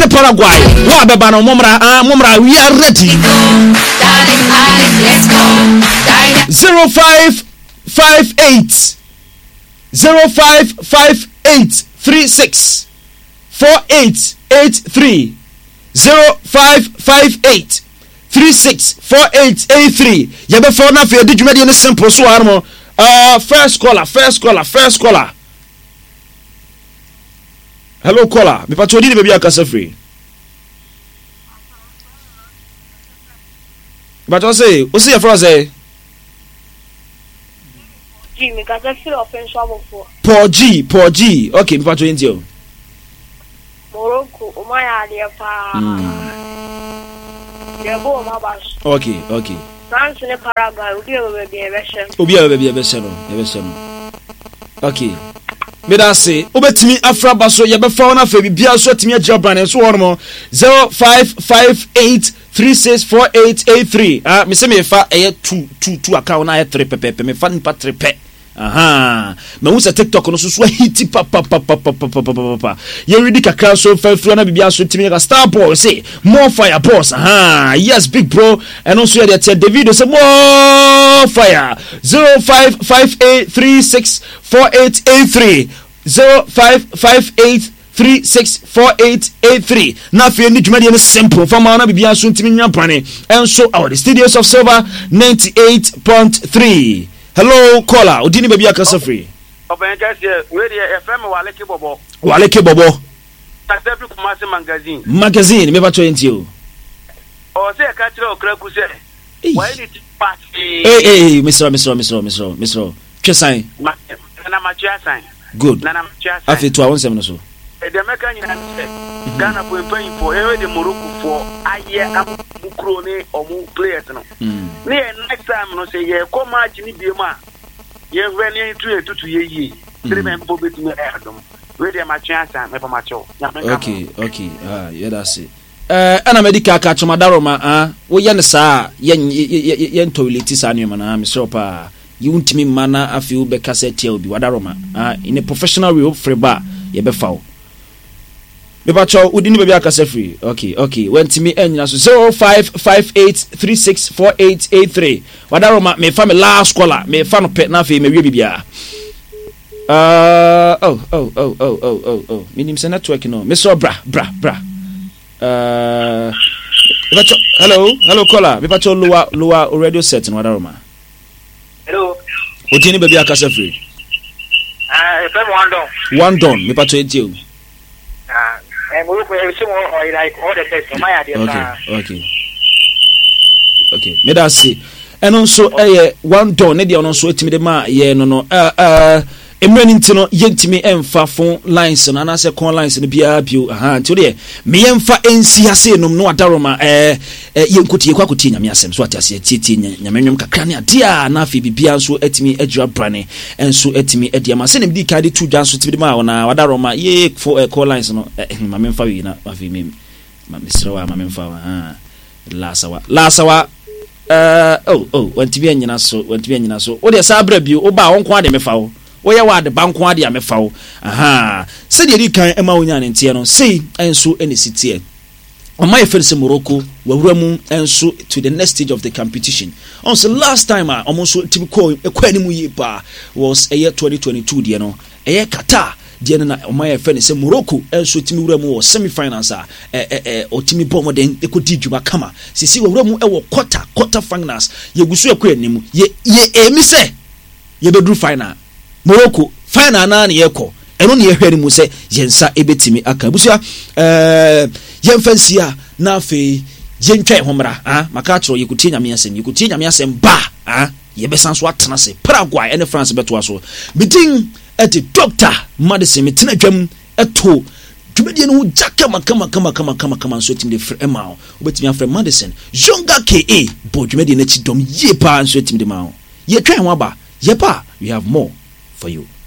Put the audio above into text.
Paraguay. Wa beba no momra we are ready. Let's go. 0558 36 4883 0558 36 4883. Yebe for na fe djumadi ne simple so armo. First caller. Hello caller. Me patodi baby akasa free. But I say, what's your phrase? G, me kasa free offensive for. Paul G. Okay, me patodi ndio. Morocco, umaya aliyepa. Yebo mabas. Okay. France ne Paraguay, obi e be se no. Okay. Me da say, obetimi afraba so ye be fa na fa bibia so atimi agira brand so wono 0558 364883. Me say me fa 2 account na 3 pepe me fa nipa 3 pe. Me hu se TikTok no so hiti pa. Ye ready kakra so fa na bibia so timi ga star boy say more fire boss. Yes big bro, and also there David say more fire. 0558364883 0558 364883. Now for any Jumadi simple for Mana Bibia soon to me pane and so our the studios of Silver 98.3. Hello caller, Odini Baby Akasa free. Waleke Bobo. Magazine, me bato you. Oh, say a catcher or crack say. Why did you pass? Hey, Mr. Chesign. Good. After 2 hours, so. The American Ghana for paying for the Morocco for a year Mukrone or more players. Near next time, no say, yeah, come out in Bima. You're running to ye. 3 men for between them. Where they my chance and never much. Okay. Yeah, that's it. Ana medical catch Madaroma, we yan sa yen toilet is animal, Mr. Pa. You won't me mana a few becaset will be Wadaroma. In a professional real free bar, ye be foul. Bebacho, wouldn't be a free. Okay. Went to me and 0558364883. Wadaroma, may family last scholar, may fan pet nafi, may bibia. Meaning say network no. Mr. Bra. Hello caller. Bebacho lower radio set in Wadaroma. Hello. Odini baby akasa free. One don. Me pato etiu. Okay. Me da say. And also one don. Ne dia no so etimi de ma ye no. Emrani ntino yentimi emfa phone lines na na se con lines ne bia bio nti de me yemfa ensi ase nom no adaroma yenkotie kwakotie nyame asem so atase tietie nyame nwom kakra ne ade a na afi bibia so etimi adura brane enso etimi adiama se ne bi ka de tu dwan so timi de ma na adaroma ye for call lines no mame mfa wi na afi me mame srewa mame mfa lasawa wantibi anyina so wo de sa bra bio wo ba won kwa de mefa wo oya wa de banko ade amefa wo se de di kan ema wonya ne ntie no sei enso enesitie Omai Fense Morocco wawuramu enso to the next stage of the competition. Also last time almost typical ekwanimu yipa was a year 2022 de no Qatar de na Omai Fense Morocco enso timi wuramu was semi-finals otimi bomo den ekodi djuma kama sisi wawuramu ewo quarter finals yegusu ekwanimu ye emi se ye bedru final Morocco final na na yeko eno ne yehwere mu se yensa ebetimi aka busua yemfansia na afi yentwa homra maka tro yekutie nyame asem ba yebesan so atena se Paraguay and France beto aso bidin eti Dr. Madison metena dwam eto dwumedie no jakama kama so tim de free ma obetimi afre Madison Jonga KA bo dwumedie na chi dom ye pa so tim de ma ye twa ho aba ye pa we have more for you.